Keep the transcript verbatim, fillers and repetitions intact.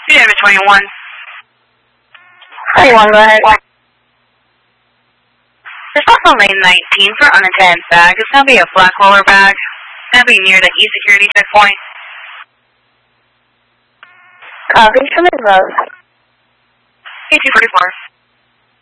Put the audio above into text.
David twenty-one. twenty-one, go ahead. There's also lane nineteen for unattended bag. It's going to be a black roller bag. It's going to be near the E-security checkpoint. Copy, come in, Rose. K two forty-four.